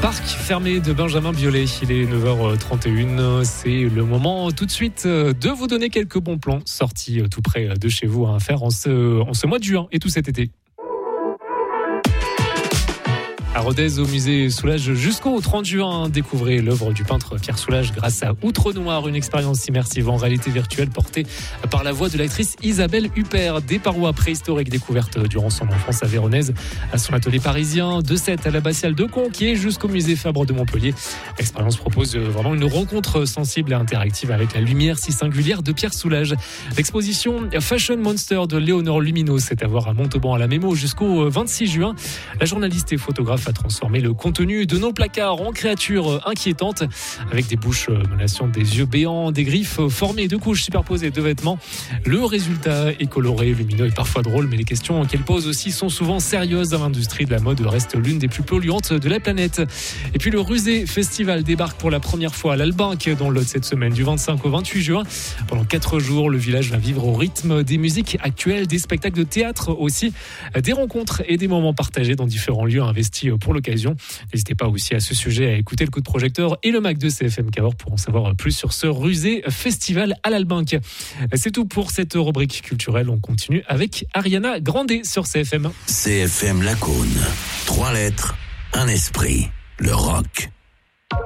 Parc fermé de Benjamin Biolay, il est 9h31, c'est le moment tout de suite de vous donner quelques bons plans sortis tout près de chez vous à faire en ce mois de juin et tout cet été. À Rodez, au musée Soulages, jusqu'au 30 juin, découvrez l'œuvre du peintre Pierre Soulages grâce à Outre Noir, une expérience immersive en réalité virtuelle portée par la voix de l'actrice Isabelle Huppert. Des parois préhistoriques découvertes durant son enfance à Véronèse, à son atelier parisien, de Sète à l'abbatiale de Conquier jusqu'au musée Fabre de Montpellier. L'expérience propose vraiment une rencontre sensible et interactive avec la lumière si singulière de Pierre Soulages. L'exposition Fashion Monster de Léonore Lumineau, c'est à voir à Montauban à la Mémo jusqu'au 26 juin. La journaliste et photographe a transformé le contenu de nos placards en créatures inquiétantes avec des bouches menaçant des yeux béants, des griffes formées de couches superposées de vêtements. Le résultat est coloré, lumineux et parfois drôle, mais les questions qu'elle pose aussi sont souvent sérieuses. L'industrie de la mode reste l'une des plus polluantes de la planète. Et puis le Rusé Festival débarque pour la première fois à l'Albinque dans le Lot cette semaine du 25 au 28 juin. Pendant 4 jours, le village va vivre au rythme des musiques actuelles, des spectacles de théâtre aussi, des rencontres et des moments partagés dans différents lieux investis pour l'occasion. N'hésitez pas aussi à ce sujet à écouter le coup de projecteur et le Mac de CFM Cahors pour en savoir plus sur ce Rusé Festival à l'Albinque. C'est tout pour cette rubrique culturelle. On continue avec Ariana Grande sur CFM. CFM Lacaune. 3 lettres, un esprit. Le rock.